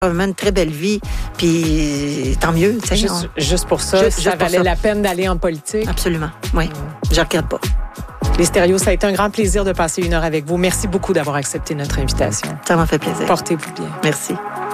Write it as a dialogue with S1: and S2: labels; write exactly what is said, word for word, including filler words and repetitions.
S1: Vraiment une très belle vie, puis tant mieux.
S2: Juste,
S1: on...
S2: juste pour ça,
S1: juste,
S2: ça
S1: juste
S2: valait
S1: ça.
S2: la peine d'aller en politique.
S1: Absolument, oui. Mmh. Je regrette pas.
S2: Les Stéréos, ça a été un grand plaisir de passer une heure avec vous. Merci beaucoup d'avoir accepté notre invitation.
S1: Ça m'a fait plaisir.
S2: Portez-vous bien.
S1: Merci.